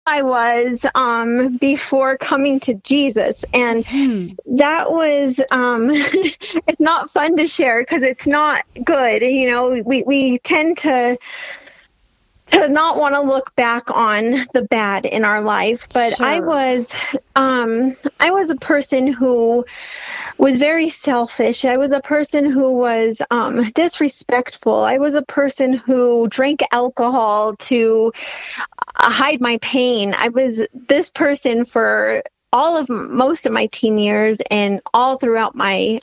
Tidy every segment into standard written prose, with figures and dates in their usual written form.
I was before coming to Jesus, and that was it's not fun to share because it's not good. We tend to not want to look back on the bad in our life, but Sure. I was a person who was very selfish. I was a person who was disrespectful. I was a person who drank alcohol to hide my pain. I was this person for most of my teen years and all throughout my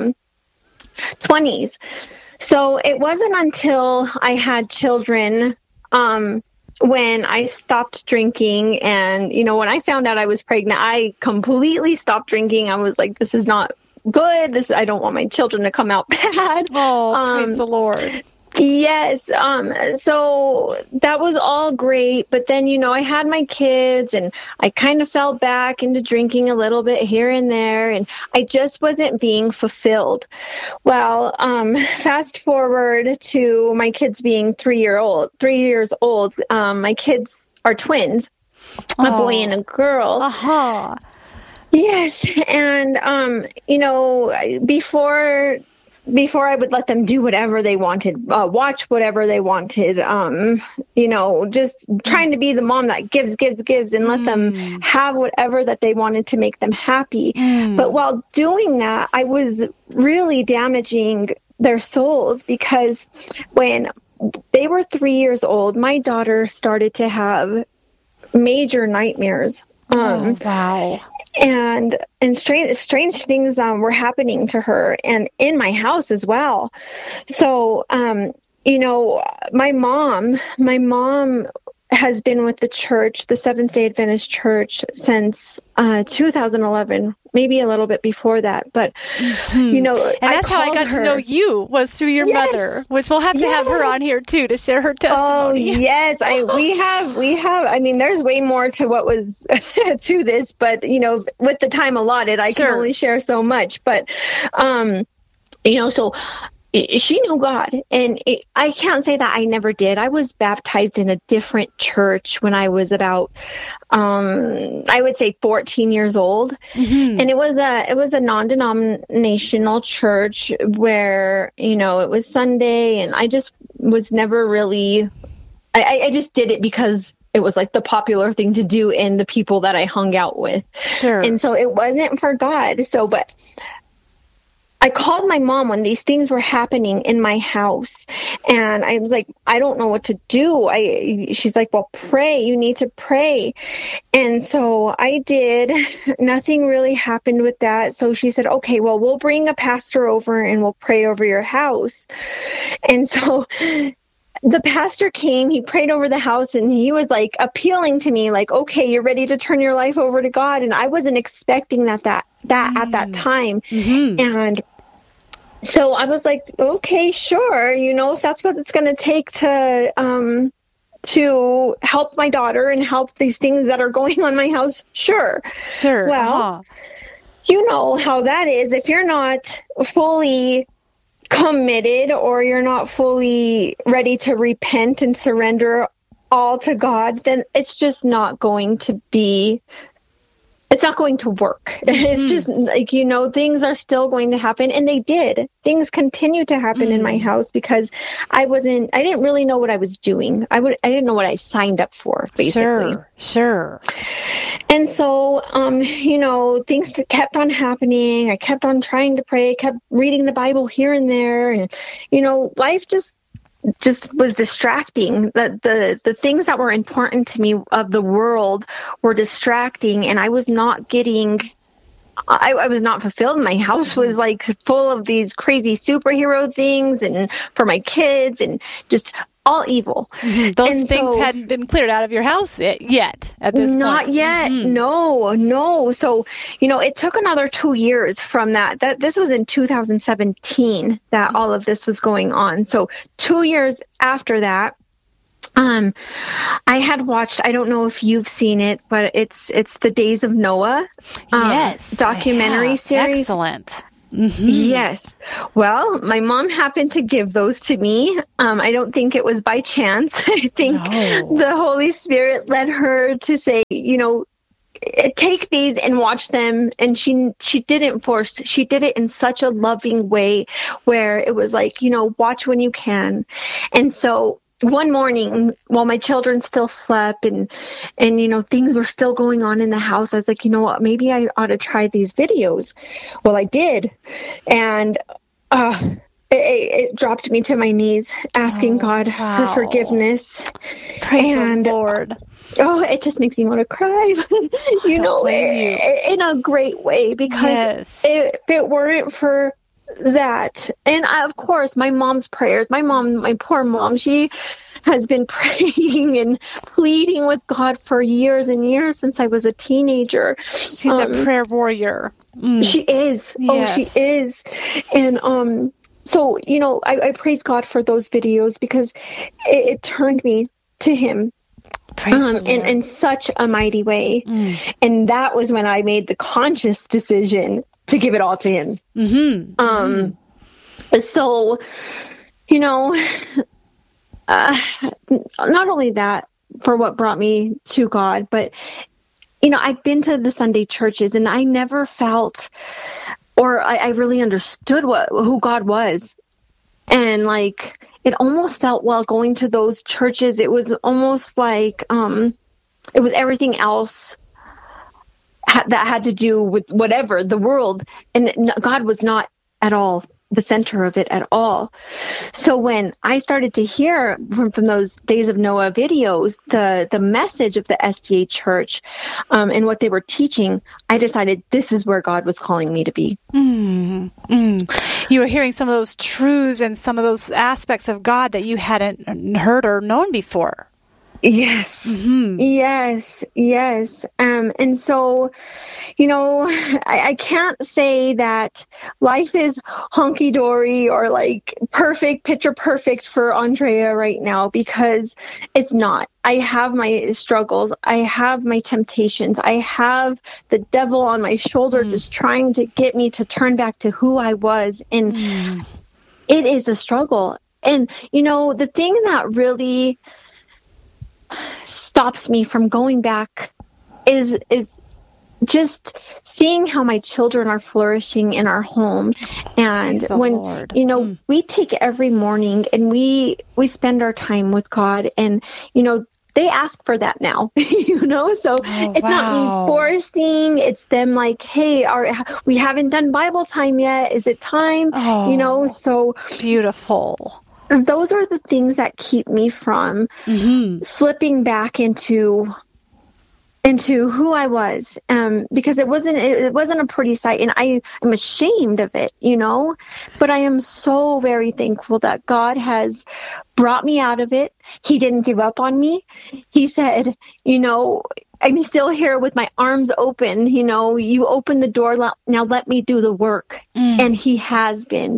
20s. So it wasn't until I had children when I stopped drinking, and when I found out I was pregnant, I completely stopped drinking. I was like, this is not good. I don't want my children to come out bad. Oh, praise the Lord. Yes. So that was all great. But then, I had my kids and I kind of fell back into drinking a little bit here and there, and I just wasn't being fulfilled. Well, fast forward to my kids being 3 years old. My kids are twins, a boy and a girl. Uh-huh. Yes. And, before I would let them do whatever they wanted, watch whatever they wanted, just trying to be the mom that gives and let them have whatever that they wanted to make them happy. But while doing that, I was really damaging their souls, because when they were 3 years old, my daughter started to have major nightmares. Wow. And strange things were happening to her, and in my house as well. So, my mom has been with the church, the Seventh-day Adventist Church, since 2011, maybe a little bit before that. But, and that's how I got to know you, was through your mother, which we'll have to have her on here too to share her testimony. Oh, yes. We have, I mean, there's way more to what was to this, but, with the time allotted, I can only share so much. But, so she knew God, and I can't say that I never did. I was baptized in a different church when I was about, I would say 14 years old. And it was a non-denominational church where, it was Sunday, and I just was never really, I just did it because it was like the popular thing to do in the people that I hung out with. Sure. And so it wasn't for God. So, but I called my mom when these things were happening in my house, and I was like, I don't know what to do. She's like, well, pray. You need to pray. And so I did. Nothing really happened with that. So she said, okay, well, we'll bring a pastor over and we'll pray over your house. And so the pastor came, he prayed over the house, and he was like appealing to me, like, okay, you're ready to turn your life over to God. And I wasn't expecting that at that time. And so I was like, okay, sure. If that's what it's going to take to help my daughter and help these things that are going on in my house. Sure. Well, you know how that is. If you're not fully committed, or you're not fully ready to repent and surrender all to God, then it's just not going to be, it's not going to work. It's just like, things are still going to happen. And they did. Things continue to happen in my house because I didn't really know what I was doing. I didn't know what I signed up for, basically. Sure. And so, things kept on happening. I kept on trying to pray, kept reading the Bible here and there. And, life just was distracting. The things that were important to me of the world were distracting, and I was not getting, I was not fulfilled. My house was like full of these crazy superhero things, and for my kids, and just all evil. Those things hadn't been cleared out of your house yet at this point. Not yet. No. So, it took another 2 years from that. This was in 2017 that all of this was going on. So 2 years after that, I had watched, I don't know if you've seen it, but it's the Days of Noah. Yes. Documentary series. Excellent. Yes. Well, my mom happened to give those to me. I don't think it was by chance. I think the Holy Spirit led her to say, take these and watch them. And she didn't force. She did it in such a loving way where it was like, watch when you can. And so one morning while my children still slept and things were still going on in the house, I was like, what, maybe I ought to try these videos. Well, I did. And it dropped me to my knees asking God for forgiveness. Praise the Lord. Oh, it just makes me want to cry, in a great way, because if it weren't for that, and of course, my mom's prayers, my poor mom, she has been praying and pleading with God for years and years since I was a teenager. She's a prayer warrior. She is. Yes. Oh, she is. And so, I praise God for those videos because it turned me to Him. In such a mighty way. And that was when I made the conscious decision to give it all to Him. So, not only that for what brought me to God, but, I've been to the Sunday churches and I never felt, or I really understood who God was. And it almost felt, while going to those churches, it was almost like it was everything else that had to do with whatever, the world. And God was not at all the center of it at all. So when I started to hear from those Days of Noah videos, the message of the SDA church and what they were teaching, I decided this is where God was calling me to be. You were hearing some of those truths and some of those aspects of God that you hadn't heard or known before. Yes. Yes. And so, I can't say that life is hunky-dory or picture perfect for Andrea right now, because it's not. I have my struggles. I have my temptations. I have the devil on my shoulder just trying to get me to turn back to who I was. And it is a struggle. And, the thing that really stops me from going back is just seeing how my children are flourishing in our home. And when Lord. We take every morning and we spend our time with God, and they ask for that now, so it's not me forcing, it's them hey, we haven't done Bible time yet, is it time? So beautiful. Those are the things that keep me from slipping back into who I was, because it wasn't a pretty sight, and I'm ashamed of it, but I am so very thankful that God has brought me out of it. He didn't give up on me. He said, I'm still here with my arms open. You open the door. Now let me do the work. And He has been.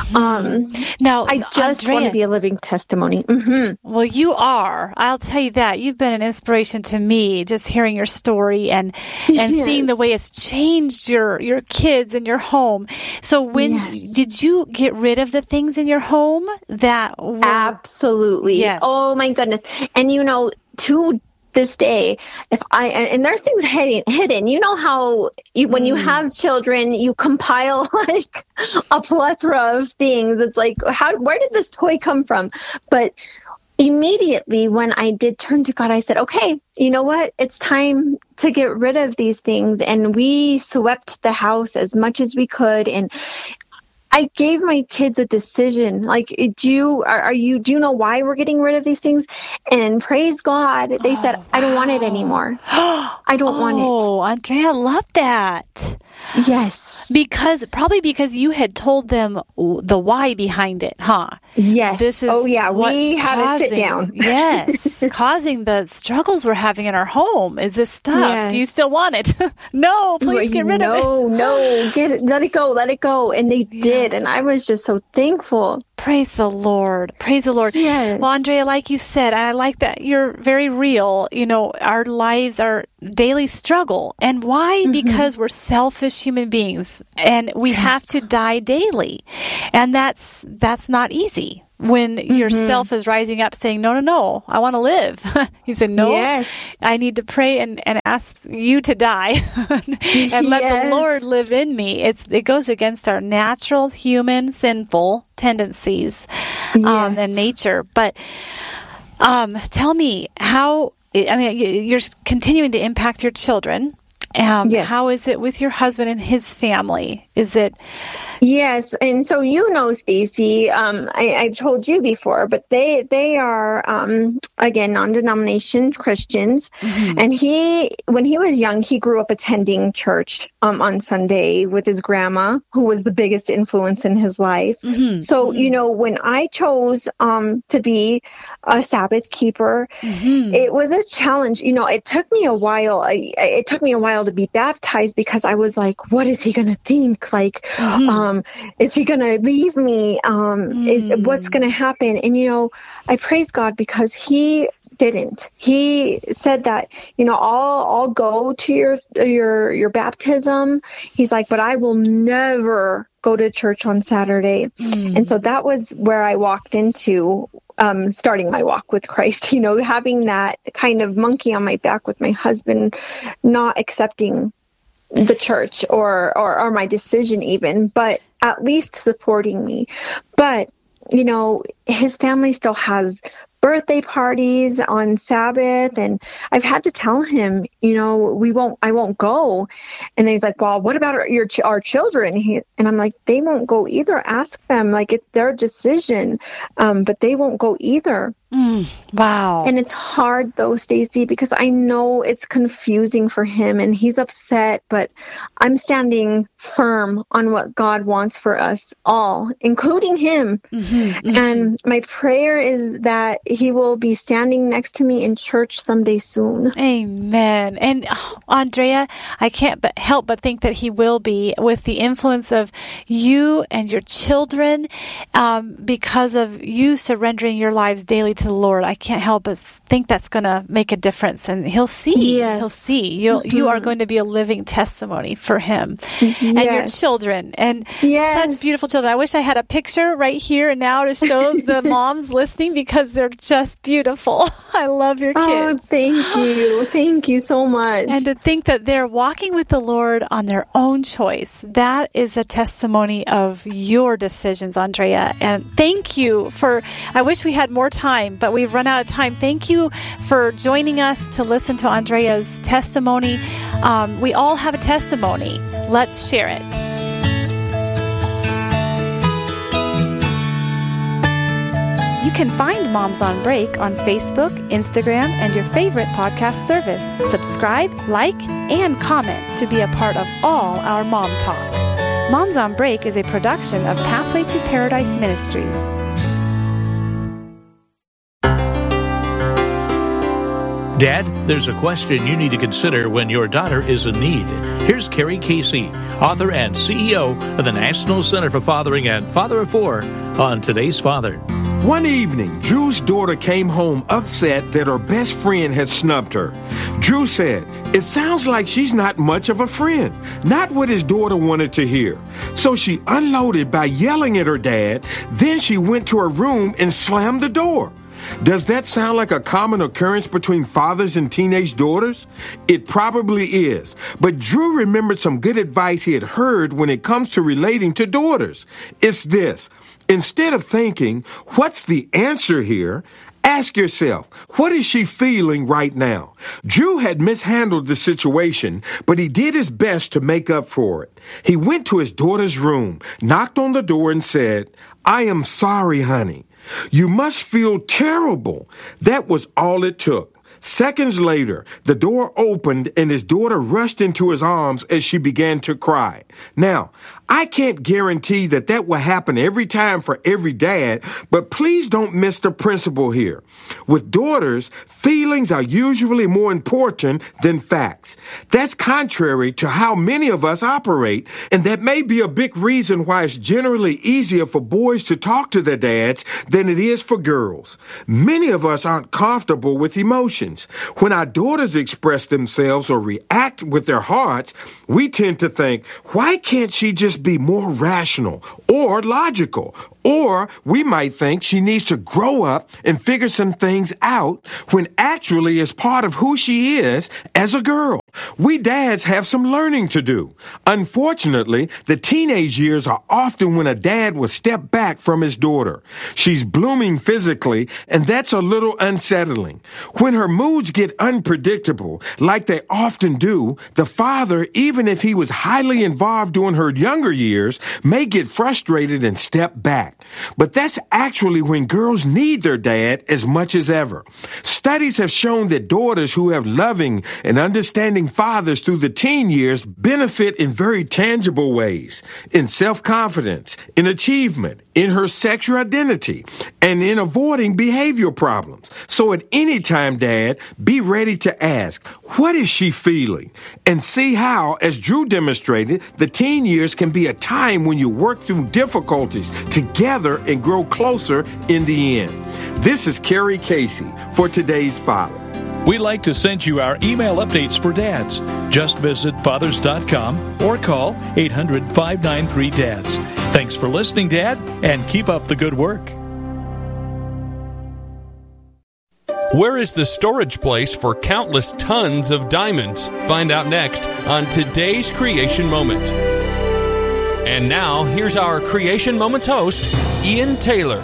Now, I just want to be a living testimony. Well, you are. I'll tell you that. You've been an inspiration to me, just hearing your story and seeing the way it's changed your kids and your home. So when did you get rid of the things in your home that were... Absolutely. Yes. Oh, my goodness. And, to this day, and there's things hidden, how when you have children, you compile a plethora of things. It's where did this toy come from? But immediately when I did turn to God, I said, okay, you know what? It's time to get rid of these things. And we swept the house as much as we could. And I gave my kids a decision. Do you know why we're getting rid of these things? And praise God, they said, I don't want it anymore. I don't want it. Oh, Andrea, I love that. Yes. Probably because you had told them the why behind it, huh? Yes. This is we had to sit down. Yes. Causing the struggles we're having in our home is this stuff. Yes. Do you still want it? No, please get rid of it. No, let it go. And they did. did. And I was just so thankful. Praise the Lord. Praise the Lord. Yes. Well, Andrea, like you said, I like that you're very real. You know, our lives are daily struggle. And why? Because we're selfish human beings and we have to die daily. And that's not easy. When yourself is rising up saying, no, I want to live. He said, no, I need to pray and ask you to die and let the Lord live in me. It goes against our natural, human, sinful tendencies and nature. But tell me you're continuing to impact your children. How is it with your husband and his family? Is it... Yes, and so Stacy, I've told you before, but they are again non-denomination Christians, and when he was young, he grew up attending church on Sunday with his grandma, who was the biggest influence in his life. So when I chose to be a Sabbath keeper, it was a challenge. It took me a while. It took me a while to be baptized because I was like, what is he going to think? Like, is he going to leave me? What's going to happen? And, I praise God because he didn't. He said that, I'll go to your baptism. He's like, but I will never go to church on Saturday. And so that was where I walked into starting my walk with Christ, having that kind of monkey on my back with my husband, not accepting the church or my decision even, but at least supporting me. But, his family still has birthday parties on Sabbath, and I've had to tell him, I won't go. And then he's like, well, what about our children? And I'm like, they won't go either. Ask them. Like, it's their decision. But they won't go either. Wow. And it's hard though, Stacy, because I know it's confusing for him and he's upset, but I'm standing firm on what God wants for us all, including him. And my prayer is that he will be standing next to me in church someday soon. Amen. And Andrea, I can't help but think that he will be, with the influence of you and your children, because of you surrendering your lives daily to the Lord. I can't help but think that's going to make a difference, and he'll see. Yes. He'll see. You are going to be a living testimony for him and your children, and such beautiful children. I wish I had a picture right here and now to show the moms listening, because they're just beautiful. I love your kids. Oh, thank you so much. And to think that they're walking with the Lord on their own choice, that is a testimony of your decisions, Andrea. And thank you for, I wish we had more time, but we've run out of time. Thank you for joining us to listen to Andrea's testimony. We all have a testimony. Let's share it. You can find Moms on Break on Facebook, Instagram, and your favorite podcast service. Subscribe, like, and comment to be a part of all our Mom Talk. Moms on Break is a production of Pathway to Paradise Ministries. Dad, there's a question you need to consider when your daughter is in need. Here's Carrie Casey, author and CEO of the National Center for Fathering and Father of Four, on Today's Father. One evening, Drew's daughter came home upset that her best friend had snubbed her. Drew said, "It sounds like she's not much of a friend," not what his daughter wanted to hear. So she unloaded by yelling at her dad. Then she went to her room and slammed the door. Does that sound like a common occurrence between fathers and teenage daughters? It probably is. But Drew remembered some good advice he had heard when it comes to relating to daughters. It's this. Instead of thinking, what's the answer here? Ask yourself, what is she feeling right now? Drew had mishandled the situation, but he did his best to make up for it. He went to his daughter's room, knocked on the door, and said, "I am sorry, honey. You must feel terrible." That was all it took. Seconds later, the door opened and his daughter rushed into his arms as she began to cry. Now, I can't guarantee that will happen every time for every dad, but please don't miss the principle here. With daughters, feelings are usually more important than facts. That's contrary to how many of us operate, and that may be a big reason why it's generally easier for boys to talk to their dads than it is for girls. Many of us aren't comfortable with emotions. When our daughters express themselves or react with their hearts, we tend to think, why can't she just be more rational or logical? Or we might think she needs to grow up and figure some things out when actually it's part of who she is as a girl. We dads have some learning to do. Unfortunately, the teenage years are often when a dad will step back from his daughter. She's blooming physically, and that's a little unsettling. When her moods get unpredictable, like they often do, the father, even if he was highly involved during her younger years, may get frustrated and step back. But that's actually when girls need their dad as much as ever. Studies have shown that daughters who have loving and understanding fathers through the teen years benefit in very tangible ways, in self-confidence, in achievement, in her sexual identity, and in avoiding behavioral problems. So at any time, Dad, be ready to ask, what is she feeling? And see how, as Drew demonstrated, the teen years can be a time when you work through difficulties together and grow closer in the end. This is Kerry Casey for Today's Father. We'd like to send you our email updates for dads. Just visit fathers.com or call 800-593-DADS. Thanks for listening, Dad, and keep up the good work. Where is the storage place for countless tons of diamonds? Find out next on Today's Creation Moment. And now, here's our Creation Moments host, Ian Taylor.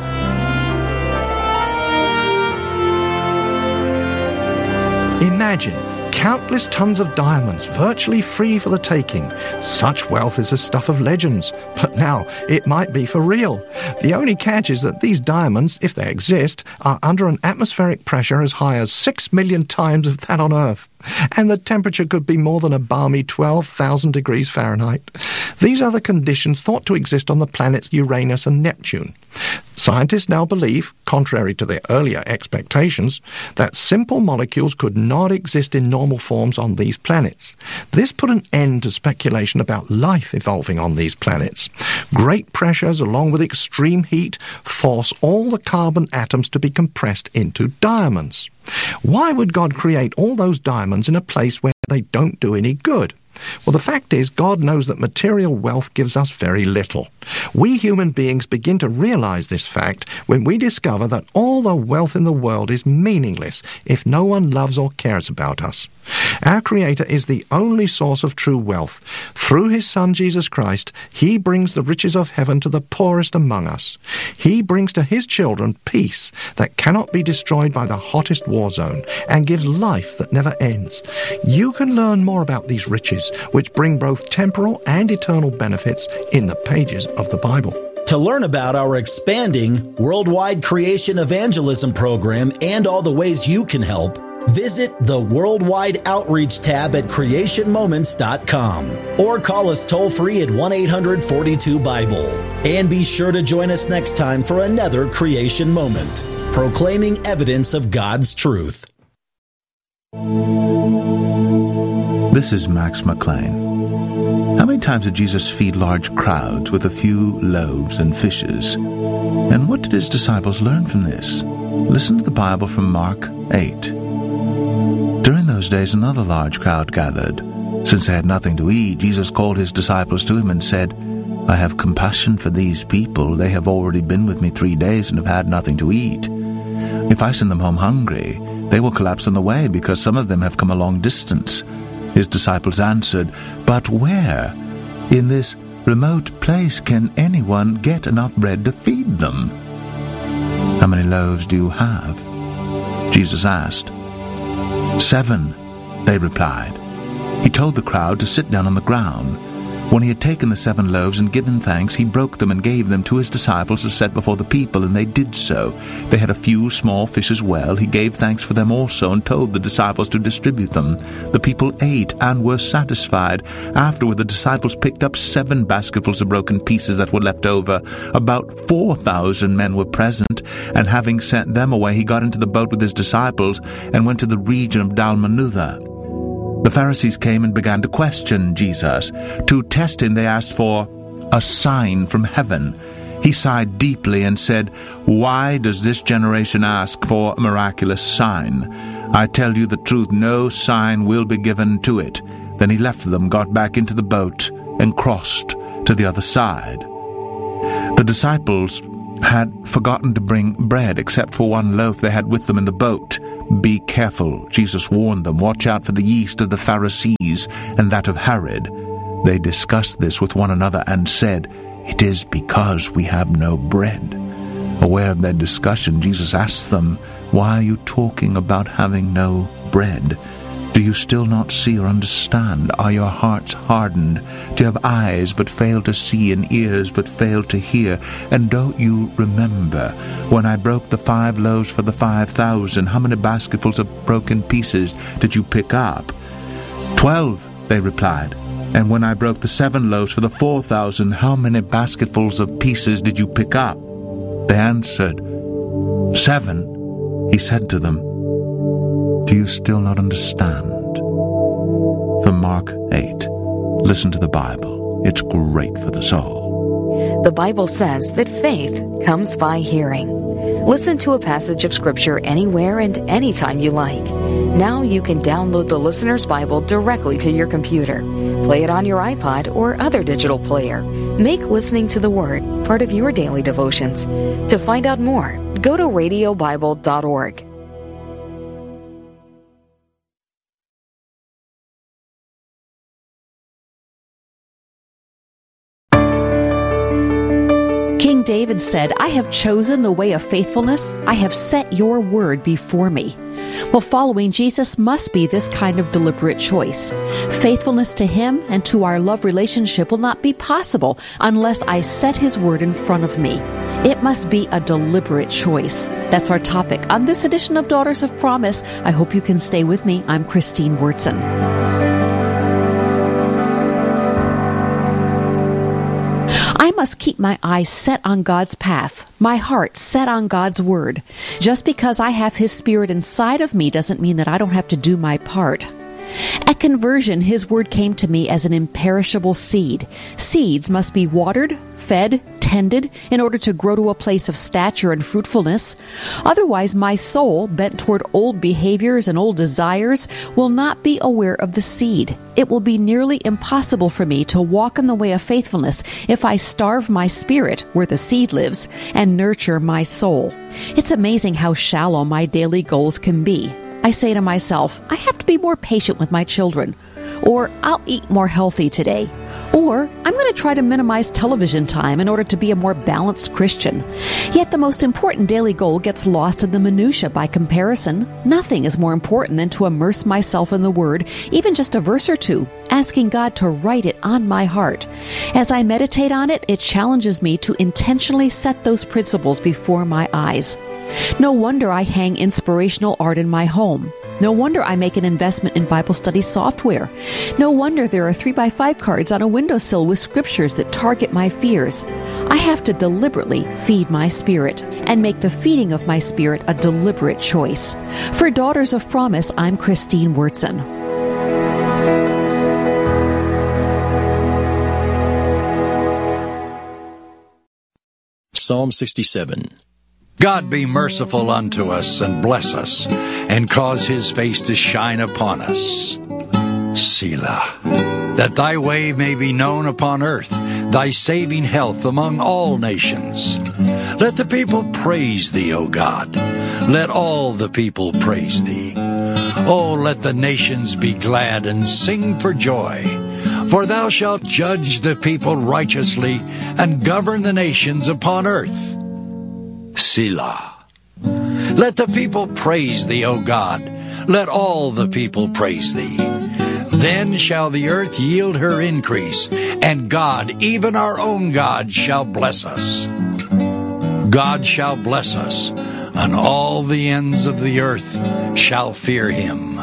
Imagine countless tons of diamonds virtually free for the taking. Such wealth is the stuff of legends, but now it might be for real. The only catch is that these diamonds, if they exist, are under an atmospheric pressure as high as 6 million times of that on Earth. And the temperature could be more than a balmy 12,000 degrees Fahrenheit. These are the conditions thought to exist on the planets Uranus and Neptune. Scientists now believe, contrary to their earlier expectations, that simple molecules could not exist in normal forms on these planets. This put an end to speculation about life evolving on these planets. Great pressures, along with extreme heat, force all the carbon atoms to be compressed into diamonds. Why would God create all those diamonds in a place where they don't do any good? Well, the fact is, God knows that material wealth gives us very little. We human beings begin to realize this fact when we discover that all the wealth in the world is meaningless if no one loves or cares about us. Our Creator is the only source of true wealth. Through His Son, Jesus Christ, He brings the riches of heaven to the poorest among us. He brings to His children peace that cannot be destroyed by the hottest war zone and gives life that never ends. You can learn more about these riches, which bring both temporal and eternal benefits, in the pages of the Bible. To learn about our expanding worldwide creation evangelism program and all the ways you can help, visit the Worldwide Outreach tab at creationmoments.com or call us toll-free at 1-800-42-BIBLE. And be sure to join us next time for another Creation Moment, proclaiming evidence of God's truth. This is Max McLean. How many times did Jesus feed large crowds with a few loaves and fishes? And what did His disciples learn from this? Listen to the Bible from Mark 8. During those days, another large crowd gathered. Since they had nothing to eat, Jesus called His disciples to Him and said, I have compassion for these people. They have already been with me 3 days and have had nothing to eat. If I send them home hungry, they will collapse on the way because some of them have come a long distance. His disciples answered, But where? In this remote place can anyone get enough bread to feed them? How many loaves do you have? Jesus asked. 7, they replied. He told the crowd to sit down on the ground. When he had taken the 7 loaves and given thanks, he broke them and gave them to his disciples to set before the people, and they did so. They had a few small fish as well. He gave thanks for them also and told the disciples to distribute them. The people ate and were satisfied. Afterward, the disciples picked up 7 basketfuls of broken pieces that were left over. About 4,000 men were present, and having sent them away, he got into the boat with his disciples and went to the region of Dalmanutha. The Pharisees came and began to question Jesus. To test him, they asked for a sign from heaven. He sighed deeply and said, "Why does this generation ask for a miraculous sign? I tell you the truth, no sign will be given to it." Then he left them, got back into the boat, and crossed to the other side. The disciples had forgotten to bring bread except for 1 loaf they had with them in the boat. "Be careful," Jesus warned them. "Watch out for the yeast of the Pharisees and that of Herod." They discussed this with one another and said, "It is because we have no bread." Aware of their discussion, Jesus asked them, "Why are you talking about having no bread? Do you still not see or understand? Are your hearts hardened? Do you have eyes but fail to see and ears but fail to hear? And don't you remember when I broke the 5 loaves for the 5,000? How many basketfuls of broken pieces did you pick up?" 12, they replied. "And when I broke the 7 loaves for the 4,000, how many basketfuls of pieces did you pick up?" They answered, 7. He said to them, "Do you still not understand?" From Mark 8. Listen to the Bible. It's great for the soul. The Bible says that faith comes by hearing. Listen to a passage of Scripture anywhere and anytime you like. Now you can download the Listener's Bible directly to your computer. Play it on your iPod or other digital player. Make listening to the Word part of your daily devotions. To find out more, go to radiobible.org. King David said, "I have chosen the way of faithfulness. I have set your word before me." Well, following Jesus must be this kind of deliberate choice. Faithfulness to Him and to our love relationship will not be possible unless I set His word in front of me. It must be a deliberate choice. That's our topic on this edition of Daughters of Promise. I hope you can stay with me. I'm Christine Wurtson. I must keep my eyes set on God's path, my heart set on God's Word. Just because I have His Spirit inside of me doesn't mean that I don't have to do my part. At conversion, His Word came to me as an imperishable seed. Seeds must be watered, fed, tended in order to grow to a place of stature and fruitfulness. Otherwise, my soul, bent toward old behaviors and old desires, will not be aware of the seed. It will be nearly impossible for me to walk in the way of faithfulness if I starve my spirit, where the seed lives, and nurture my soul. It's amazing how shallow my daily goals can be. I say to myself, I have to be more patient with my children. Or, I'll eat more healthy today. Or, I'm going to try to minimize television time in order to be a more balanced Christian. Yet the most important daily goal gets lost in the minutia by comparison. Nothing is more important than to immerse myself in the Word, even just a verse or two, asking God to write it on my heart. As I meditate on it, it challenges me to intentionally set those principles before my eyes. No wonder I hang inspirational art in my home. No wonder I make an investment in Bible study software. No wonder there are 3x5 cards on a windowsill with scriptures that target my fears. I have to deliberately feed my spirit and make the feeding of my spirit a deliberate choice. For Daughters of Promise, I'm Christine Wurtson. Psalm 67. God be merciful unto us and bless us, and cause His face to shine upon us. Selah. That Thy way may be known upon earth, Thy saving health among all nations. Let the people praise Thee, O God. Let all the people praise Thee. Oh, let the nations be glad and sing for joy. For Thou shalt judge the people righteously and govern the nations upon earth. Selah. Let the people praise Thee, O God. Let all the people praise Thee. Then shall the earth yield her increase, and God, even our own God, shall bless us. God shall bless us, and all the ends of the earth shall fear him.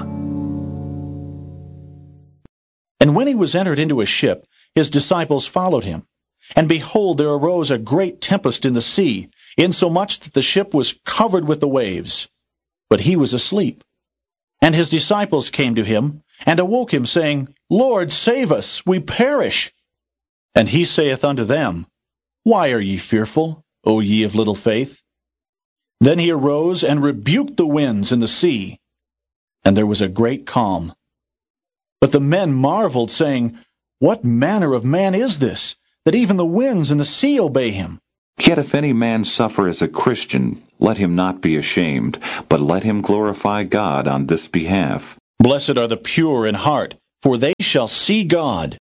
And when he was entered into a ship, his disciples followed him. And behold, there arose a great tempest in the sea, insomuch that the ship was covered with the waves. But he was asleep. And his disciples came to him, and awoke him, saying, Lord, save us, we perish. And he saith unto them, Why are ye fearful, O ye of little faith? Then he arose and rebuked the winds and the sea, and there was a great calm. But the men marveled, saying, What manner of man is this, that even the winds and the sea obey him? Yet if any man suffer as a Christian, let him not be ashamed, but let him glorify God on this behalf. Blessed are the pure in heart, for they shall see God.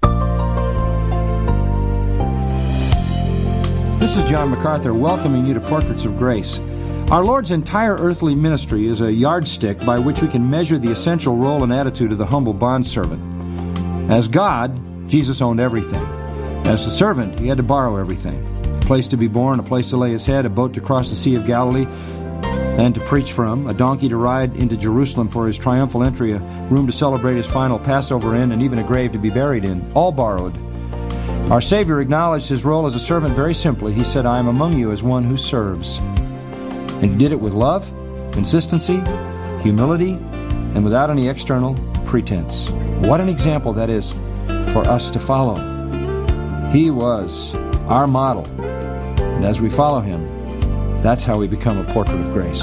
This is John MacArthur welcoming you to Portraits of Grace. Our Lord's entire earthly ministry is a yardstick by which we can measure the essential role and attitude of the humble bondservant. As God, Jesus owned everything. As a servant, he had to borrow everything. A place to be born, a place to lay his head, a boat to cross the Sea of Galilee and to preach from, a donkey to ride into Jerusalem for his triumphal entry, a room to celebrate his final Passover in, and even a grave to be buried in, all borrowed. Our Savior acknowledged his role as a servant very simply. He said, I am among you as one who serves. And he did it with love, consistency, humility, and without any external pretense. What an example that is for us to follow. He was our model. And as we follow him, that's how we become a portrait of grace.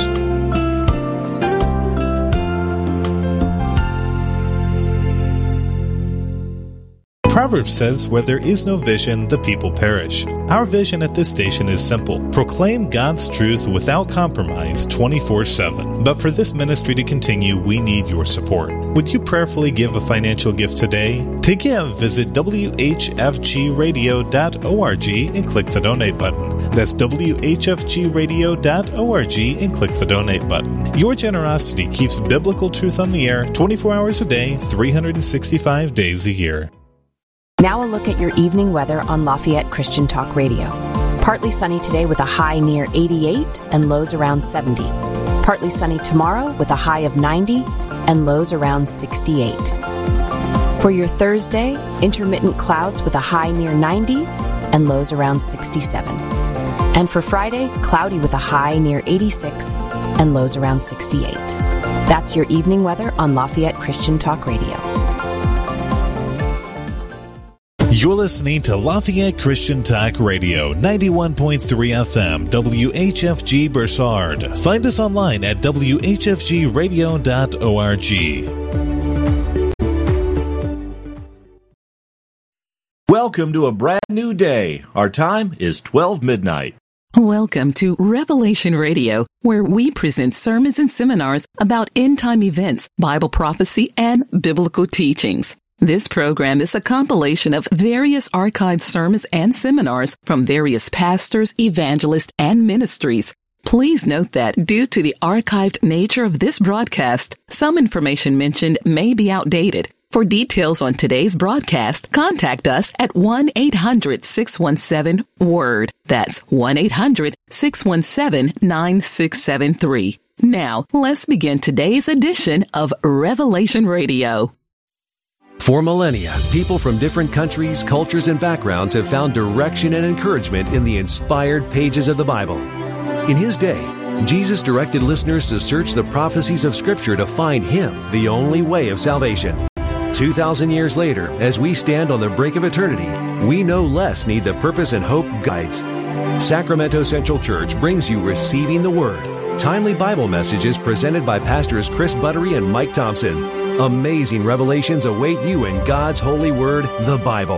Proverbs says, where there is no vision, the people perish. Our vision at this station is simple. Proclaim God's truth without compromise 24/7. But for this ministry to continue, we need your support. Would you prayerfully give a financial gift today? To give, visit whfgradio.org and click the donate button. That's whfgradio.org and click the donate button. Your generosity keeps biblical truth on the air 24 hours a day, 365 days a year. Now a look at your evening weather on Lafayette Christian Talk Radio. Partly sunny today with a high near 88 and lows around 70. Partly sunny tomorrow with a high of 90 and lows around 68. For your Thursday, intermittent clouds with a high near 90 and lows around 67. And for Friday, cloudy with a high near 86 and lows around 68. That's your evening weather on Lafayette Christian Talk Radio. You're listening to Lafayette Christian Talk Radio, 91.3 FM, WHFG Bursard. Find us online at whfgradio.org. Welcome to a brand new day. Our time is 12 midnight. Welcome to Revelation Radio, where we present sermons and seminars about end-time events, Bible prophecy, and biblical teachings. This program is a compilation of various archived sermons and seminars from various pastors, evangelists, and ministries. Please note that due to the archived nature of this broadcast, some information mentioned may be outdated. For details on today's broadcast, contact us at 1-800-617-WORD. That's 1-800-617-9673. Now, let's begin today's edition of Revelation Radio. For millennia, people from different countries, cultures, and backgrounds have found direction and encouragement in the inspired pages of the Bible. In his day, Jesus directed listeners to search the prophecies of Scripture to find Him, the only way of salvation. 2,000 years later, as we stand on the brink of eternity, we no less need the purpose and hope guides. Sacramento Central Church brings you Receiving the Word, timely Bible messages presented by Pastors Chris Buttery and Mike Thompson. Amazing revelations await you in God's holy word, the Bible.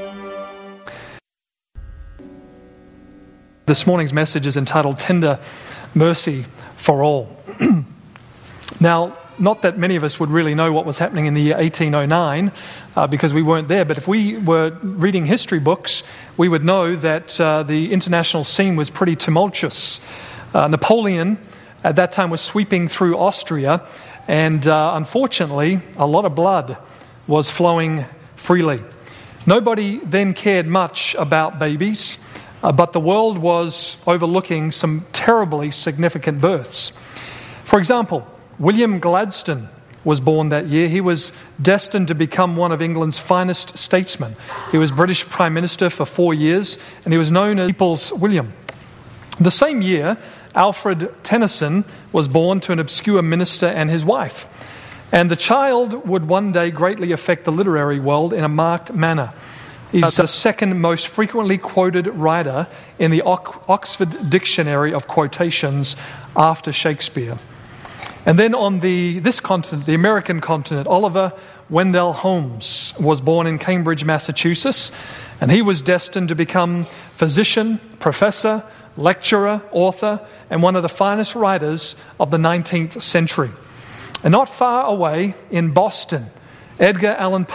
This morning's message is entitled Tender Mercy for All. Now, not that many of us would really know what was happening in the year 1809 because we weren't there, but if we were reading history books, we would know that the international scene was pretty tumultuous. Napoleon at that time was sweeping through Austria, and unfortunately, a lot of blood was flowing freely. Nobody then cared much about babies, but the world was overlooking some terribly significant births. For example, William Gladstone was born that year. He was destined to become one of England's finest statesmen. He was British Prime Minister for 4 years, and he was known as People's William. The same year, Alfred Tennyson was born to an obscure minister and his wife. And the child would one day greatly affect the literary world in a marked manner. He's the second most frequently quoted writer in the Oxford Dictionary of Quotations after Shakespeare. And then on this continent, the American continent, Oliver Wendell Holmes was born in Cambridge, Massachusetts, and he was destined to become physician, professor, lecturer, author, and one of the finest writers of the 19th century. And not far away in Boston, Edgar Allan Poe